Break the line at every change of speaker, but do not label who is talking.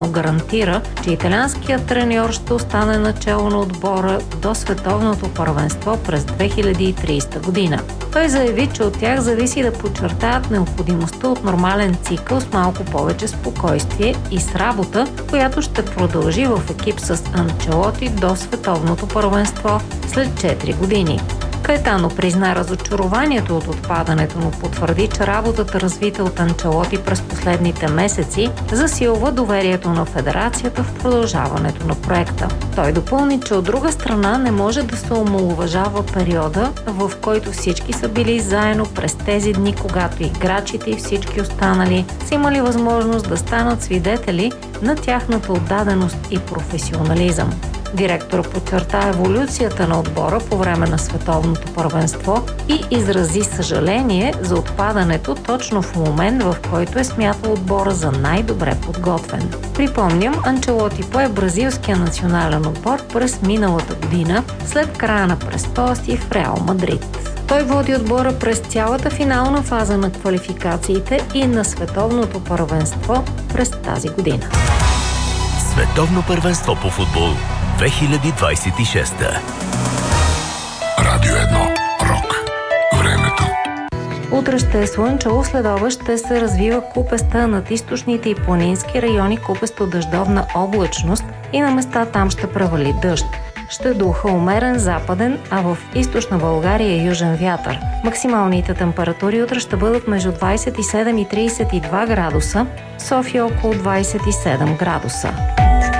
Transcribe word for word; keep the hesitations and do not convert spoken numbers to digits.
гарантира, че италианският треньор ще остане начело на отбора до световното първенство през две хиляди и тридесета година. Той заяви, че от тях зависи да подчертаят необходимостта от нормален цикъл с малко повече спокойствие и с работа, която ще продължи в екип с Анчелоти до световното първенство след четири години. Каетано призна разочарованието от отпадането, но потвърди, че работата, развита от Анчелоти през последните месеци, засилва доверието на федерацията в продължаването на проекта. Той допълни, че от друга страна не може да се омаловажава периода, в който всички са били заедно през тези дни, когато играчите и всички останали са имали възможност да станат свидетели на тяхната отдаденост и професионализъм. Директор подчерта еволюцията на отбора по време на световното първенство и изрази съжаление за отпадането точно в момент, в който е смятал отбора за най-добре подготвен. Припомням, Анчелоти пое бразилския национален отбор през миналата година след края на престоя си в Реал Мадрид. Той води отбора през цялата финална фаза на квалификациите и на световното първенство през тази година.
Световно първенство по футбол две хиляди двадесет и шеста.
Радио едно. Рок. Времето.
Утре ще е слънчево, следобед ще се развива купеста над източните и планински райони, купесто дъждовна облачност и на места там ще превали дъжд. Ще духа умерен западен, а в източна България южен вятър. Максималните температури утре ще бъдат между двадесет и седем и тридесет и два градуса, София около двадесет и седем градуса.